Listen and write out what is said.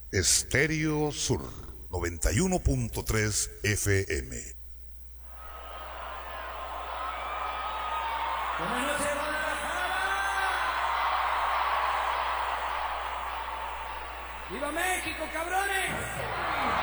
Estéreo Sur 91.3 FM. Buenas noches, Guadalajara. ¡Viva México, cabrones!